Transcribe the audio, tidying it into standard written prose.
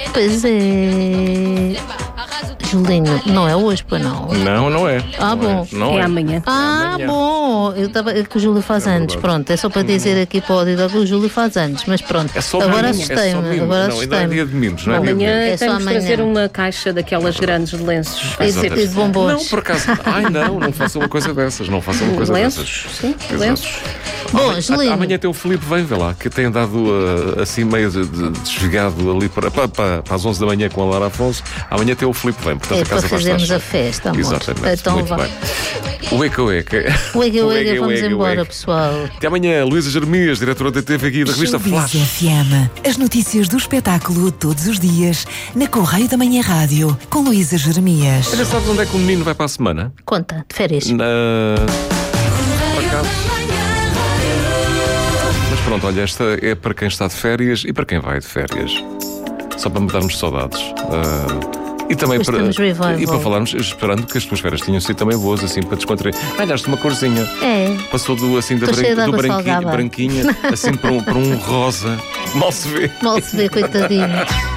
Pois é. Julinho, não é hoje, pois não? Não, não é. Ah, bom. É amanhã. Ah, amanhã. bom. É que o Júlio faz anos. verdade. Pronto, é só para dizer aqui para o auditor que o Júlio faz anos. Mas pronto, É só agora mimos, é só assustei-me. mimos. Agora Não, ainda é dia assustei-me. de mimos, não é dia de Amanhã mimos. É só temos de trazer amanhã. uma caixa daquelas grandes de lenços. E de bombons. Não, por acaso. Ai, não façam uma coisa dessas. Não façam uma coisa Lenços? dessas. Sim, Exato. lenços. Bom, Julinho. Amanhã tem o Filipe, vê lá, que tem andado assim meio desligado ali para as 11 da manhã com a Lara Afonso. Amanhã tem o Filipe, portanto É a para casa vai estar fazermos cheia. a festa, amor. Exatamente, Então muito vá. bem. O Eca, Uega, vamos embora, pessoal. Até amanhã, Luísa Jeremias, diretora da TV aqui da revista Showbiz Flash. FM. As notícias do espetáculo todos os dias na Correio da Manhã Rádio com Luísa Jeremias. Olha, sabes onde é que o menino vai para a semana? Conta, de férias. Por acaso. Mas pronto, olha, esta é para quem está de férias e para quem vai de férias. Só para me darmos saudades. E também Depois temos revival. para falarmos, esperando que as tuas férias tenham sido também boas, assim, para descontrair. Ganhaste uma corzinha. É. Passou do, assim, Estou cheia de água salgada. branquinha, assim, para um rosa. Mal se vê. Mal se vê, coitadinho.